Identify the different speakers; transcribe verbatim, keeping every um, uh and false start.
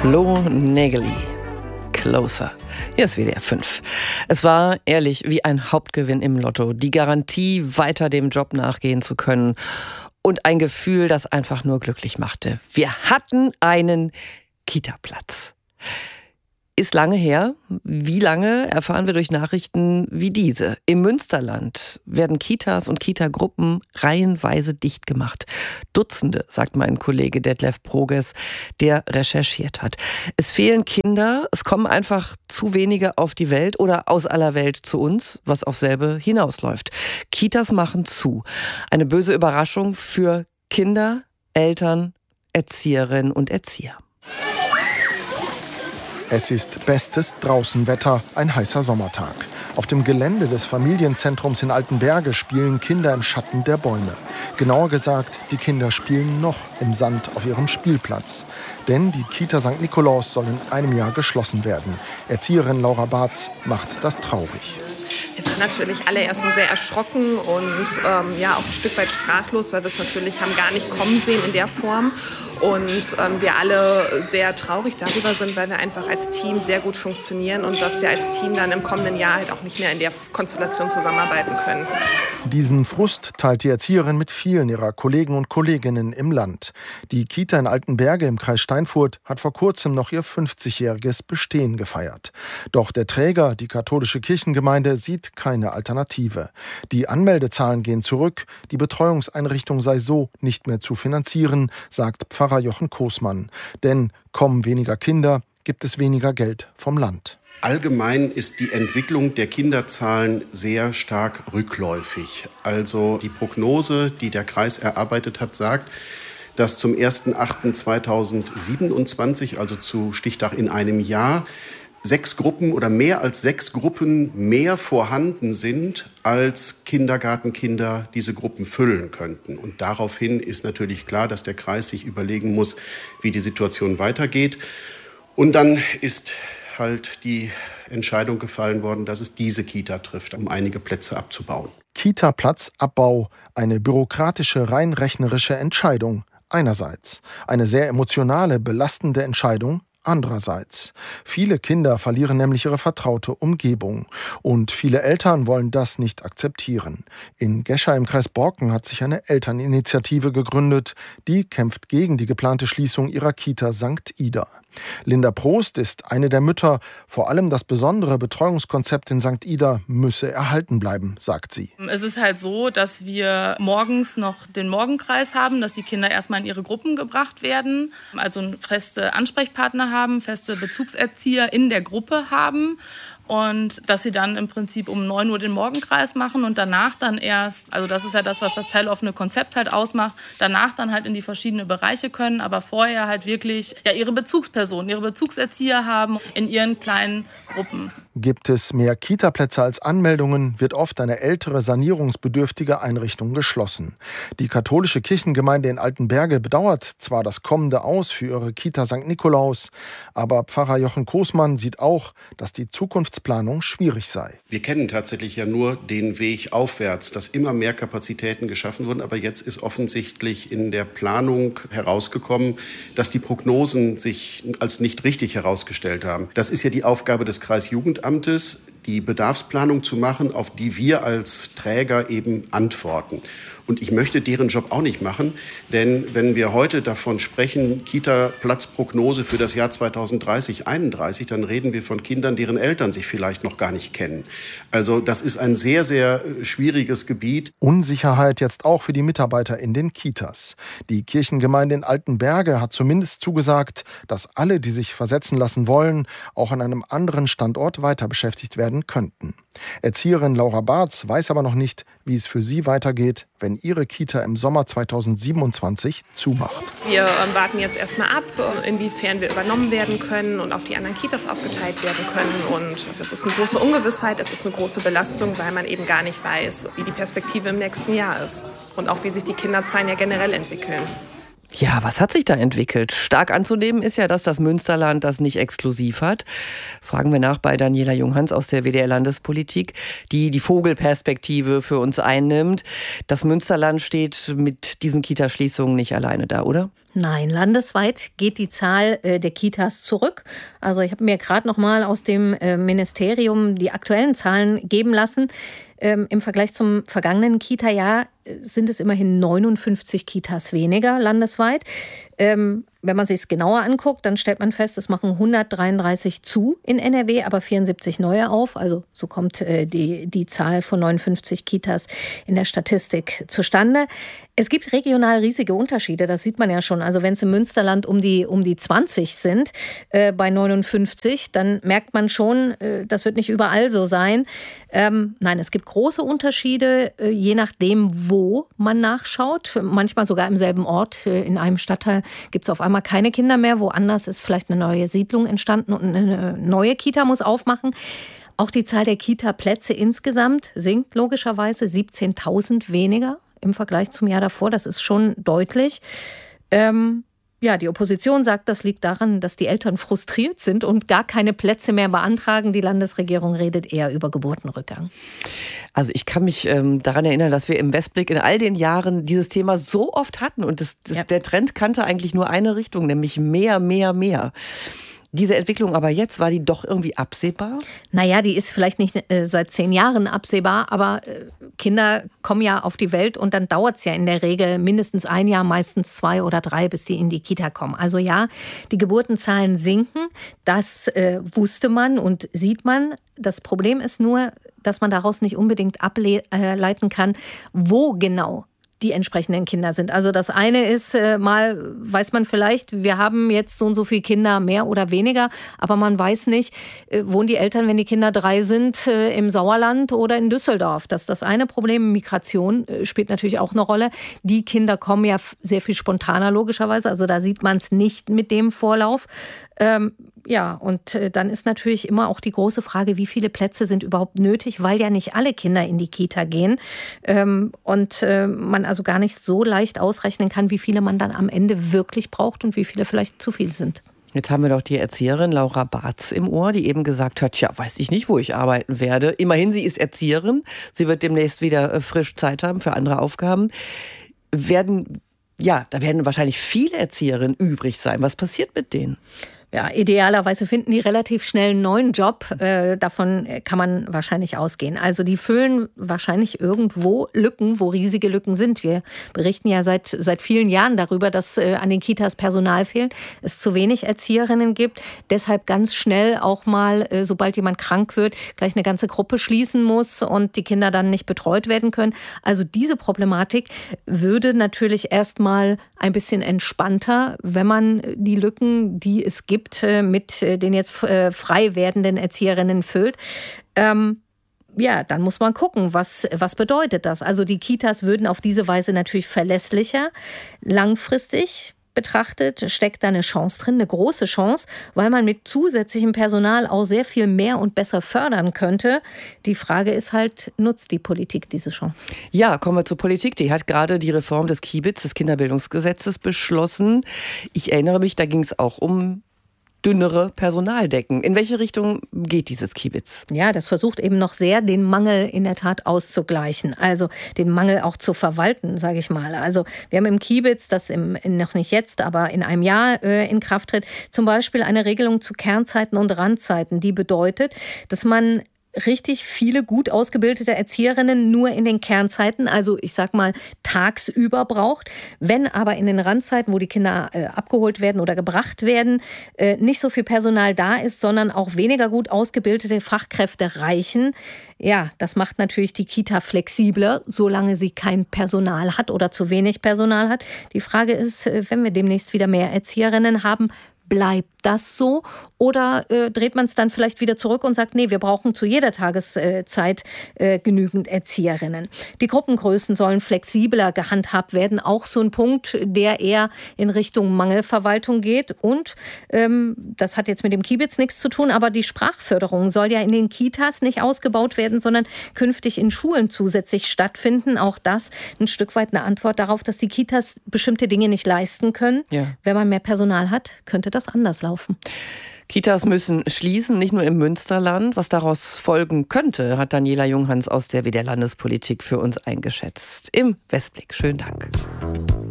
Speaker 1: Flo Nägeli. Closer. Hier ist W D R fünf. Es war ehrlich wie ein Hauptgewinn im Lotto. Die Garantie, weiter dem Job nachgehen zu können. Und ein Gefühl, das einfach nur glücklich machte. Wir hatten einen Kita-Platz. Ist lange her. Wie lange, erfahren wir durch Nachrichten wie diese. Im Münsterland werden Kitas und Kitagruppen reihenweise dicht gemacht. Dutzende, sagt mein Kollege Detlef Proges, der recherchiert hat. Es fehlen Kinder, es kommen einfach zu wenige auf die Welt oder aus aller Welt zu uns, was auf selbe hinausläuft. Kitas machen zu. Eine böse Überraschung für Kinder, Eltern, Erzieherinnen und Erzieher.
Speaker 2: Es ist bestes Draußenwetter, ein heißer Sommertag. Auf dem Gelände des Familienzentrums in Altenberge spielen Kinder im Schatten der Bäume. Genauer gesagt, die Kinder spielen noch im Sand auf ihrem Spielplatz. Denn die Kita Sankt Nikolaus soll in einem Jahr geschlossen werden. Erzieherin Laura Barz macht das traurig.
Speaker 3: Wir waren natürlich alle erstmal sehr erschrocken und ähm, ja auch ein Stück weit sprachlos, weil wir es natürlich haben gar nicht kommen sehen in der Form. Und ähm, wir alle sehr traurig darüber sind, weil wir einfach als Team sehr gut funktionieren und dass wir als Team dann im kommenden Jahr halt auch nicht mehr in der Konstellation zusammenarbeiten können.
Speaker 2: Diesen Frust teilt die Erzieherin mit vielen ihrer Kollegen und Kolleginnen im Land. Die Kita in Altenberge im Kreis Steinfurt hat vor kurzem noch ihr fünfzigjähriges Bestehen gefeiert. Doch der Träger, die katholische Kirchengemeinde, sieht keine Alternative. Die Anmeldezahlen gehen zurück, die Betreuungseinrichtung sei so nicht mehr zu finanzieren, sagt Pfarrer Jochen Koßmann. Denn kommen weniger Kinder, gibt es weniger Geld vom Land.
Speaker 4: Allgemein ist die Entwicklung der Kinderzahlen sehr stark rückläufig. Also die Prognose, die der Kreis erarbeitet hat, sagt, dass zum ersten achten zweitausendsiebenundzwanzig, also zu Stichtag in einem Jahr, sechs Gruppen oder mehr als sechs Gruppen mehr vorhanden sind, als Kindergartenkinder diese Gruppen füllen könnten. Und daraufhin ist natürlich klar, dass der Kreis sich überlegen muss, wie die Situation weitergeht. Und dann ist halt die Entscheidung gefallen worden, dass es diese Kita trifft, um einige Plätze abzubauen.
Speaker 2: Kita-Platzabbau, eine bürokratische, rein rechnerische Entscheidung einerseits. Eine sehr emotionale, belastende Entscheidung andererseits. Viele Kinder verlieren nämlich ihre vertraute Umgebung. Und viele Eltern wollen das nicht akzeptieren. In Gescher im Kreis Borken hat sich eine Elterninitiative gegründet. Die kämpft gegen die geplante Schließung ihrer Kita Sankt Ida. Linda Prost ist eine der Mütter. Vor allem das besondere Betreuungskonzept in Sankt Ida müsse erhalten bleiben, sagt sie.
Speaker 5: Es ist halt so, dass wir morgens noch den Morgenkreis haben, dass die Kinder erstmal in ihre Gruppen gebracht werden, also feste Ansprechpartner haben, feste Bezugserzieher in der Gruppe haben. Und dass sie dann im Prinzip um neun Uhr den Morgenkreis machen und danach dann erst, also das ist ja das, was das teiloffene Konzept halt ausmacht, danach dann halt in die verschiedenen Bereiche können, aber vorher halt wirklich ja, ihre Bezugspersonen, ihre Bezugserzieher haben in ihren kleinen Gruppen.
Speaker 2: Gibt es mehr Kitaplätze als Anmeldungen, wird oft eine ältere, sanierungsbedürftige Einrichtung geschlossen. Die katholische Kirchengemeinde in Altenberge bedauert zwar das kommende Aus für ihre Kita Sankt Nikolaus, aber Pfarrer Jochen Koßmann sieht auch, dass die Zukunftsplanung schwierig sei.
Speaker 4: Wir kennen tatsächlich ja nur den Weg aufwärts, dass immer mehr Kapazitäten geschaffen wurden, aber jetzt ist offensichtlich in der Planung herausgekommen, dass die Prognosen sich als nicht richtig herausgestellt haben. Das ist ja die Aufgabe des Kreisjugendamtes, die Bedarfsplanung zu machen, auf die wir als Träger eben antworten. Und ich möchte deren Job auch nicht machen, denn wenn wir heute davon sprechen, Kita-Platzprognose für das Jahr zweitausenddreißig einunddreißig, dann reden wir von Kindern, deren Eltern sich vielleicht noch gar nicht kennen. Also das ist ein sehr, sehr schwieriges Gebiet.
Speaker 2: Unsicherheit jetzt auch für die Mitarbeiter in den Kitas. Die Kirchengemeinde in Altenberge hat zumindest zugesagt, dass alle, die sich versetzen lassen wollen, auch an einem anderen Standort weiter beschäftigt werden könnten. Erzieherin Laura Barz weiß aber noch nicht, wie es für sie weitergeht, wenn ihre Kita im Sommer zweitausendsiebenundzwanzig zumacht.
Speaker 3: Wir äh, warten jetzt erstmal ab, inwiefern wir übernommen werden können und auf die anderen Kitas aufgeteilt werden können. Und es ist eine große Ungewissheit, es ist eine große Belastung, weil man eben gar nicht weiß, wie die Perspektive im nächsten Jahr ist. Und auch wie sich die Kinderzahlen ja generell entwickeln.
Speaker 1: Ja, was hat sich da entwickelt? Stark anzunehmen ist ja, dass das Münsterland das nicht exklusiv hat. Fragen wir nach bei Daniela Junghans aus der W D R-Landespolitik, die die Vogelperspektive für uns einnimmt. Das Münsterland steht mit diesen Kitaschließungen nicht alleine da, oder?
Speaker 6: Nein, landesweit geht die Zahl äh, der Kitas zurück. Also ich habe mir gerade noch mal aus dem äh, Ministerium die aktuellen Zahlen geben lassen. Ähm, Im Vergleich zum vergangenen Kita-Jahr sind es immerhin neunundfünfzig Kitas weniger landesweit. Ähm, wenn man sich es genauer anguckt, dann stellt man fest, es machen hundertdreiunddreißig zu in N R W, aber vierundsiebzig neue auf. Also so kommt äh, die, die Zahl von neunundfünfzig Kitas in der Statistik zustande. Es gibt regional riesige Unterschiede, das sieht man ja schon. Also wenn es im Münsterland um die, um die zwanzig sind äh, bei neunundfünfzig, dann merkt man schon, äh, das wird nicht überall so sein. Ähm, nein, es gibt große Unterschiede, äh, je nachdem, wo man nachschaut. Manchmal sogar im selben Ort. Äh, in einem Stadtteil gibt es auf einmal keine Kinder mehr. Woanders ist vielleicht eine neue Siedlung entstanden und eine neue Kita muss aufmachen. Auch die Zahl der Kita-Plätze insgesamt sinkt logischerweise, siebzehntausend weniger im Vergleich zum Jahr davor. Das ist schon deutlich. Ähm, ja, die Opposition sagt, das liegt daran, dass die Eltern frustriert sind und gar keine Plätze mehr beantragen. Die Landesregierung redet eher über Geburtenrückgang.
Speaker 1: Also ich kann mich ähm, daran erinnern, dass wir im Westblick in all den Jahren dieses Thema so oft hatten. Und das, das, ja. der Trend kannte eigentlich nur eine Richtung, nämlich mehr, mehr, mehr. Diese Entwicklung aber jetzt, war die doch irgendwie absehbar?
Speaker 6: Naja, die ist vielleicht nicht äh, seit zehn Jahren absehbar, aber äh, Kinder kommen ja auf die Welt und dann dauert es ja in der Regel mindestens ein Jahr, meistens zwei oder drei, bis die in die Kita kommen. Also ja, die Geburtenzahlen sinken, das äh, wusste man und sieht man. Das Problem ist nur, dass man daraus nicht unbedingt ableiten kann, wo genau die entsprechenden Kinder sind. Also das eine ist, äh, mal weiß man vielleicht, wir haben jetzt so und so viele Kinder mehr oder weniger, aber man weiß nicht, äh, wohnen die Eltern, wenn die Kinder drei sind, äh, im Sauerland oder in Düsseldorf. Das ist das eine Problem. Migration äh, spielt natürlich auch eine Rolle. Die Kinder kommen ja f- sehr viel spontaner logischerweise, also da sieht man es nicht mit dem Vorlauf. Ähm, ja, und äh, dann ist natürlich immer auch die große Frage, wie viele Plätze sind überhaupt nötig, weil ja nicht alle Kinder in die Kita gehen ähm, und äh, man also gar nicht so leicht ausrechnen kann, wie viele man dann am Ende wirklich braucht und wie viele vielleicht zu viel sind.
Speaker 1: Jetzt haben wir doch die Erzieherin Laura Barz im Ohr, die eben gesagt hat, ja, weiß ich nicht, wo ich arbeiten werde. Immerhin, sie ist Erzieherin, sie wird demnächst wieder äh, frisch Zeit haben für andere Aufgaben. Werden, ja, da werden wahrscheinlich viele Erzieherinnen übrig sein. Was passiert mit denen?
Speaker 6: Ja, idealerweise finden die relativ schnell einen neuen Job. Äh, davon kann man wahrscheinlich ausgehen. Also die füllen wahrscheinlich irgendwo Lücken, wo riesige Lücken sind. Wir berichten ja seit seit vielen Jahren darüber, dass äh, an den Kitas Personal fehlt, es zu wenig Erzieherinnen gibt. Deshalb ganz schnell auch mal, äh, sobald jemand krank wird, gleich eine ganze Gruppe schließen muss und die Kinder dann nicht betreut werden können. Also diese Problematik würde natürlich erstmal ein bisschen entspannter, wenn man die Lücken, die es gibt, mit den jetzt frei werdenden Erzieherinnen füllt. Ähm, ja, dann muss man gucken, was, was bedeutet das? Also die Kitas würden auf diese Weise natürlich verlässlicher, langfristig betrachtet, steckt da eine Chance drin, eine große Chance, weil man mit zusätzlichem Personal auch sehr viel mehr und besser fördern könnte. Die Frage ist halt, nutzt die Politik diese Chance?
Speaker 1: Ja, kommen wir zur Politik. Die hat gerade die Reform des Kibitz, des Kinderbildungsgesetzes, beschlossen. Ich erinnere mich, da ging es auch um dünnere Personaldecken. In welche Richtung geht dieses Kibitz?
Speaker 6: Ja, das versucht eben noch sehr, den Mangel in der Tat auszugleichen. Also den Mangel auch zu verwalten, sage ich mal. Also wir haben im Kibitz, das im, noch nicht jetzt, aber in einem Jahr äh, in Kraft tritt, zum Beispiel eine Regelung zu Kernzeiten und Randzeiten, die bedeutet, dass man richtig viele gut ausgebildete Erzieherinnen nur in den Kernzeiten, also ich sag mal tagsüber braucht. Wenn aber in den Randzeiten, wo die Kinder äh, abgeholt werden oder gebracht werden, äh, nicht so viel Personal da ist, sondern auch weniger gut ausgebildete Fachkräfte reichen, ja, das macht natürlich die Kita flexibler, solange sie kein Personal hat oder zu wenig Personal hat. Die Frage ist, wenn wir demnächst wieder mehr Erzieherinnen haben, bleibt das so? Oder äh, dreht man es dann vielleicht wieder zurück und sagt, nee, wir brauchen zu jeder Tageszeit äh, genügend Erzieherinnen. Die Gruppengrößen sollen flexibler gehandhabt werden. Auch so ein Punkt, der eher in Richtung Mangelverwaltung geht. Und ähm, das hat jetzt mit dem Kibitz nichts zu tun, aber die Sprachförderung soll ja in den Kitas nicht ausgebaut werden, sondern künftig in Schulen zusätzlich stattfinden. Auch das ein Stück weit eine Antwort darauf, dass die Kitas bestimmte Dinge nicht leisten können. Ja. Wenn man mehr Personal hat, könnte das anders laufen.
Speaker 1: Kitas müssen schließen, nicht nur im Münsterland. Was daraus folgen könnte, hat Daniela Junghans aus der W D R Landespolitik für uns eingeschätzt. Im Westblick. Schönen Dank.